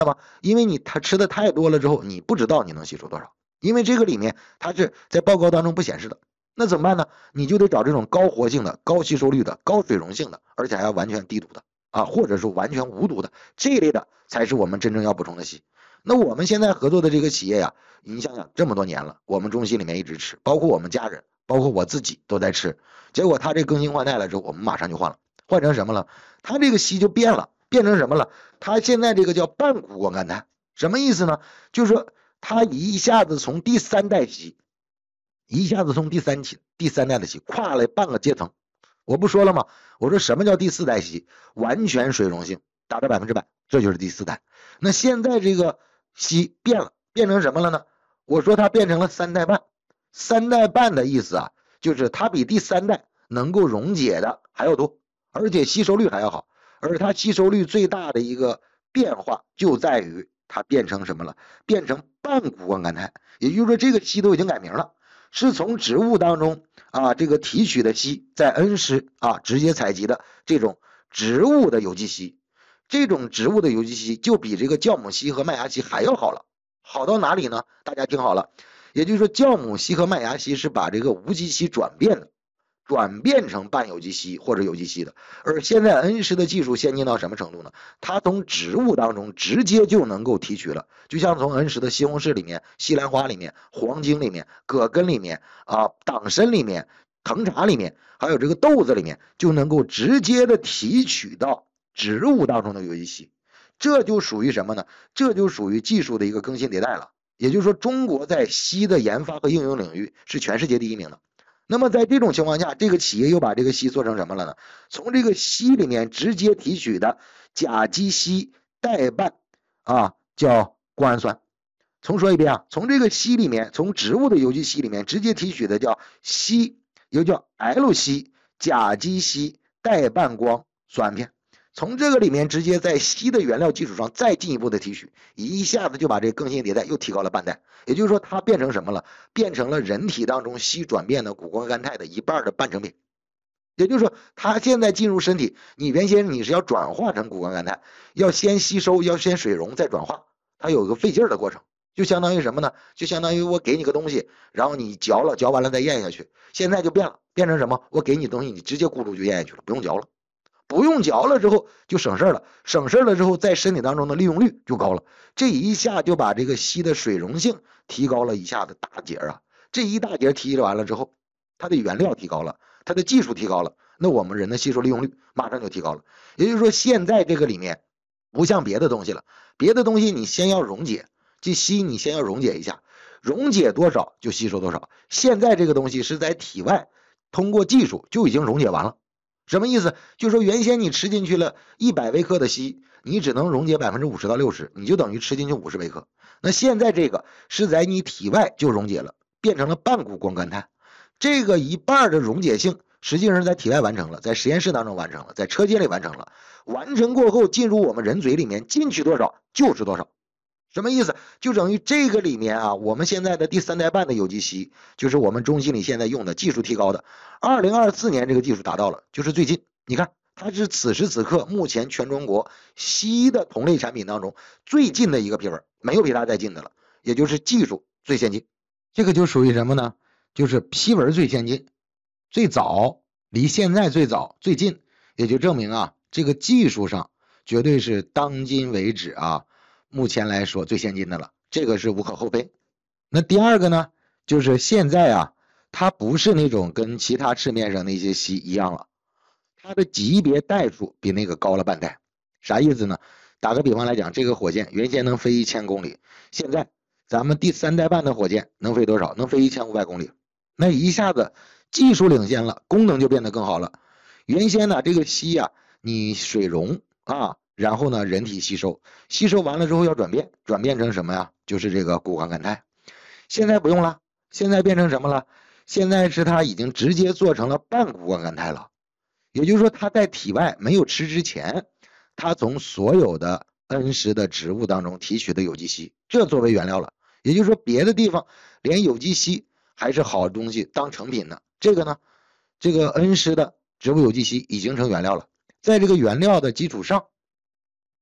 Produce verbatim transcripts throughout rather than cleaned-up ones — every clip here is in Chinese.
因为你它吃的太多了之后，你不知道你能吸收多少，因为这个里面它是在报告当中不显示的。那怎么办呢？你就得找这种高活性的、高吸收率的、高水溶性的，而且还要完全低毒的啊，或者是完全无毒的这一类的，才是我们真正要补充的硒。那我们现在合作的这个企业呀、啊，你想想这么多年了，我们中心里面一直吃，包括我们家人，包括我自己都在吃。结果他这更新换代了之后，我们马上就换了，换成什么了？他这个硒就变了，变成什么了？他现在这个叫半谷胱甘肽，什么意思呢？就是说他一下子从第三代硒。一下子从第三期第三代的硒跨了半个阶层。我不说了吗？我说什么叫第四代硒？完全水溶性，达到百分之百，这就是第四代。那现在这个硒变了，变成什么了呢？我说它变成了三代半。三代半的意思啊，就是它比第三代能够溶解的还要多，而且吸收率还要好。而它吸收率最大的一个变化就在于它变成什么了？变成半谷胱甘肽，也就是说这个硒都已经改名了。是从植物当中啊这个提取的硒，在恩施啊直接采集的这种植物的有机硒，这种植物的有机硒就比这个酵母硒和麦芽硒还要好了。好到哪里呢？大家听好了，也就是说酵母硒和麦芽硒是把这个无机硒转变的，转变成半有机硒或者有机硒的。而现在恩施的技术先进到什么程度呢？它从植物当中直接就能够提取了，就像从恩施的西红柿里面、西兰花里面、黄精里面、葛根里面啊、党参里面、藤茶里面，还有这个豆子里面，就能够直接的提取到植物当中的有机硒。这就属于什么呢？这就属于技术的一个更新迭代了。也就是说，中国在硒的研发和应用领域是全世界第一名的。那么在这种情况下，这个企业又把这个硒做成什么了呢？从这个硒里面直接提取的甲基硒代半啊，叫胱氨酸。重说一遍啊，从这个硒里面，从植物的有机硒里面直接提取的叫硒，又叫 L 硒甲基硒代半胱酸片。从这个里面直接在硒的原料基础上再进一步的提取，一下子就把这个更新迭代又提高了半代。也就是说，它变成什么了？变成了人体当中硒转变的谷胱甘肽的一半的半成品。也就是说，它现在进入身体，你原先你是要转化成谷胱甘肽，要先吸收，要先水溶再转化，它有一个费劲的过程。就相当于什么呢？就相当于我给你个东西，然后你嚼了，嚼完了再咽下去。现在就变了，变成什么？我给你东西，你直接咕噜就咽下去了，不用嚼了。不用嚼了之后就省事了，省事了之后在身体当中的利用率就高了，这一下就把这个硒的水溶性提高了一下子大截啊，这一大截提完了之后，它的原料提高了，它的技术提高了，那我们人的吸收利用率马上就提高了。也就是说，现在这个里面不像别的东西了，别的东西你先要溶解，这硒你先要溶解一下，溶解多少就吸收多少。现在这个东西是在体外通过技术就已经溶解完了。什么意思？就是说原先你吃进去了一百微克的硒，你只能溶解百分之五十到六十，你就等于吃进去五十微克。那现在这个是在你体外就溶解了，变成了半谷胱甘肽。这个一半的溶解性实际上是在体外完成了，在实验室当中完成了，在车间里完成了。完成过后进入我们人嘴里面，进去多少就是多少。什么意思？就等于这个里面啊，我们现在的第三代半的有机硒，就是我们中心里现在用的技术提高的，二零二四年这个技术达到了，就是最近，你看它是此时此刻目前全中国硒的同类产品当中最近的一个批文，没有比它再近的了，也就是技术最先进。这个就属于什么呢？就是批文最先进，最早，离现在最早最近，也就证明啊，这个技术上绝对是当今为止啊。目前来说最先进的了，这个是无可厚非。那第二个呢，就是现在啊，它不是那种跟其他市面上那些硒一样了，它的级别代数比那个高了半代。啥意思呢？打个比方来讲，这个火箭原先能飞一千公里，现在咱们第三代半的火箭能飞多少？能飞一千五百公里。那一下子技术领先了，功能就变得更好了。原先呢，这个硒啊，你水溶啊。然后呢，人体吸收，吸收完了之后要转变，转变成什么呀？就是这个谷胱甘肽。现在不用了，现在变成什么了？现在是它已经直接做成了半谷胱甘肽了。也就是说，它在体外没有吃之前，它从所有的恩施的植物当中提取的有机硒，这作为原料了。也就是说，别的地方连有机硒还是好东西当成品呢，这个呢，这个恩施的植物有机硒已经成原料了，在这个原料的基础上。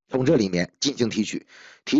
从这里面进行提取。提